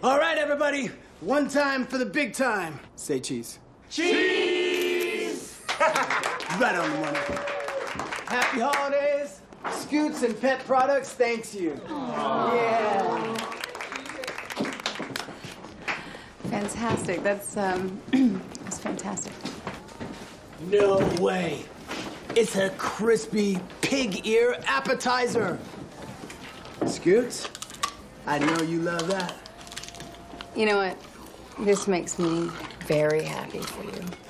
All right, everybody. One time for the big time. Say cheese. Cheese! Right on the money. Happy holidays. Scoots and Pet Products thanks you. Aww. Yeah. Fantastic. That's that's fantastic. No way. It's a crispy pig ear appetizer. Scoots, I know you love that. You know what? This makes me very happy for you.